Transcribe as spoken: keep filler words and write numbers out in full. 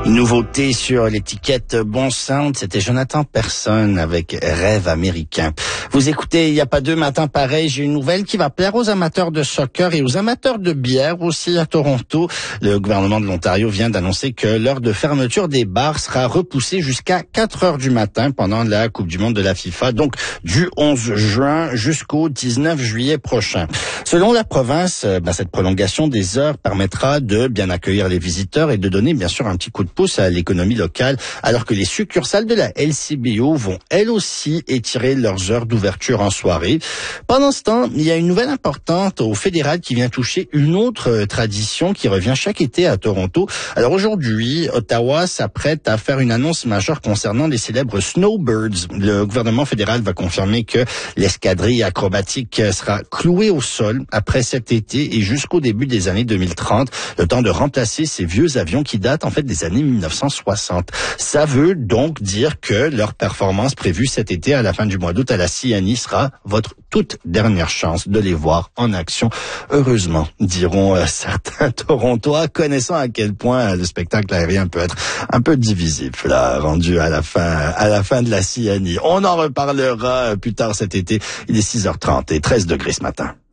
Une nouveauté sur l'étiquette Bon Sound, c'était Jonathan Persson avec Rêve américain. Vous écoutez, il n'y a pas deux matins pareils, j'ai une nouvelle qui va plaire aux amateurs de soccer et aux amateurs de bière aussi à Toronto. Le gouvernement de l'Ontario vient d'annoncer que l'heure de fermeture des bars sera repoussée jusqu'à quatre heures du matin pendant la Coupe du Monde de la FIFA, donc du onze juin jusqu'au dix-neuf juillet prochain. Selon la province, ben, cette prolongation des heures permettra de bien accueillir les visiteurs et de donner bien sûr un petit coup de pouce à l'économie locale, alors que les succursales de la L C B O vont elles aussi étirer leurs heures d'ouverture en soirée. Pendant ce temps, il y a une nouvelle importante au fédéral qui vient toucher une autre tradition qui revient chaque été à Toronto. Alors aujourd'hui, Ottawa s'apprête à faire une annonce majeure concernant les célèbres Snowbirds. Le gouvernement fédéral va confirmer que l'escadrille acrobatique sera clouée au sol après cet été et jusqu'au début des années deux mille trente, le temps de remplacer ces vieux avions qui datent en fait des années mille neuf cent soixante. Ça veut donc dire que leur performance prévue cet été à la fin du mois d'août à la C N I sera votre toute dernière chance de les voir en action. Heureusement, diront euh, certains Torontois, connaissant à quel point le spectacle aérien peut être un peu divisible, là, rendu à la fin, à la fin de la C N I. On en reparlera plus tard cet été. Il est six heures trente et treize degrés ce matin.